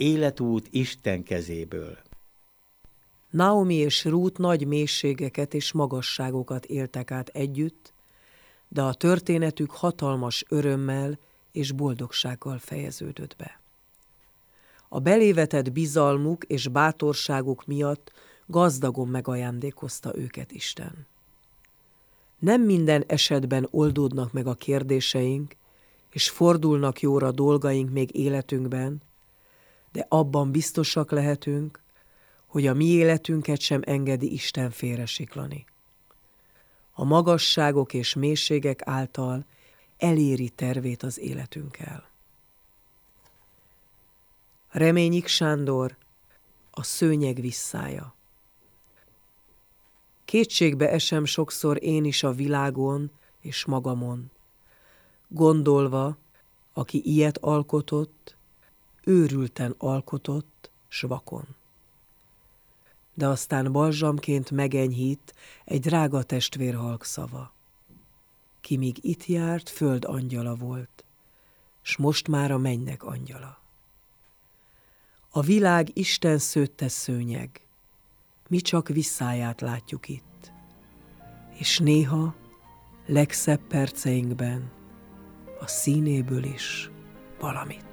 életút Isten kezéből. Naomi és Rút nagy mélységeket és magasságokat éltek át együtt, de a történetük hatalmas örömmel és boldogsággal fejeződött be. A belévetett bizalmuk és bátorságuk miatt gazdagon megajándékozta őket Isten. Nem minden esetben oldódnak meg a kérdéseink, és fordulnak jóra dolgaink még életünkben, de abban biztosak lehetünk, hogy a mi életünket sem engedi Isten félresiklani. A magasságok és mélységek által eléri tervét az életünkkel. Reményik Sándor, a szőnyeg visszája. Kétségbe esem sokszor én is a világon és magamon, gondolva, aki ilyet alkotott, őrülten alkotott, s vakon. De aztán balzsamként megenyhít egy drága testvér halkszava. Ki míg itt járt, föld angyala volt, s most már a mennyek angyala. A világ Isten szőtte szőnyeg, mi csak visszáját látjuk itt, és néha, legszebb perceinkben a színéből is valamit.